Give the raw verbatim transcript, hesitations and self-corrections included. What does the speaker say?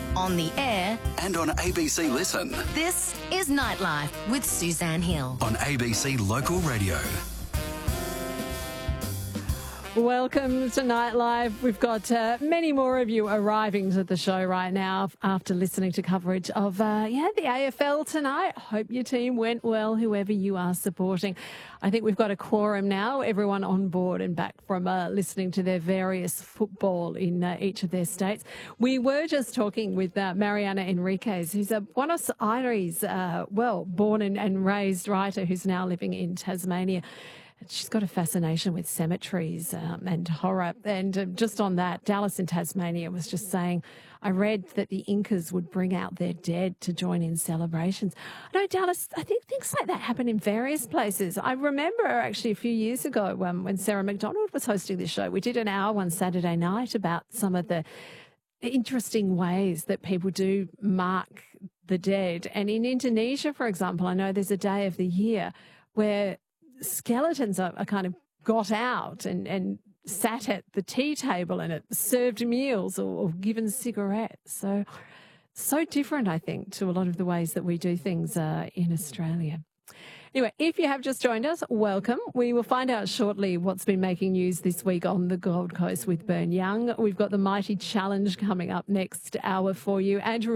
on the air, and on A B C Listen. this is Nightlife with Suzanne Hill. On A B C Local Radio. Welcome to Nightlife. We've got uh, many more of you arriving to the show right now after listening to coverage of uh, yeah the A F L tonight. Hope your team went well, whoever you are supporting. I think we've got a quorum now, everyone on board and back from uh, listening to their various football in uh, each of their states. We were just talking with uh, Mariana Enriquez, who's a Buenos Aires, uh, well, born and, and raised writer who's now living in Tasmania. She's got a fascination with cemeteries um, and horror. And uh, just on that, Dallas in Tasmania was just saying, I read that the Incas would bring out their dead to join in celebrations. I know, Dallas, I think things like that happen in various places. I remember actually a few years ago um, when Sarah McDonald was hosting this show, we did an hour one Saturday night about some of the interesting ways that people do mark the dead. And in Indonesia, for example, I know there's a day of the year where skeletons are, are kind of got out and, and sat at the tea table and it served meals or, or given cigarettes. So, so different, I think, to a lot of the ways that we do things uh, in Australia. Anyway, if you have just joined us, welcome. We will find out shortly what's been making news this week on the Gold Coast with Bern Young. We've got the Mighty Challenge coming up next hour for you. Andrew